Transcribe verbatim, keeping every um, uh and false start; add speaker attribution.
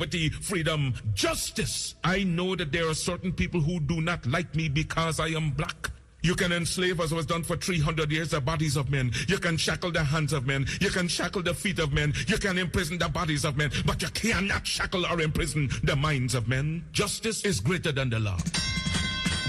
Speaker 1: liberty, freedom, justice. I know that there are certain people who do not like me because I am black. You can enslave, as was done for three hundred years, the bodies of men. You can shackle the hands of men. You can shackle the feet of men. You can imprison the bodies of men. But you cannot shackle or imprison the minds of men. Justice is greater than the law.